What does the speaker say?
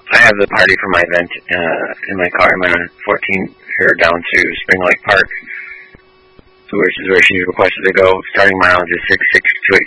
I have the party for my event in my car. I'm on 14 here down to Spring Lake Park, which is where she requested to go. Starting mileage is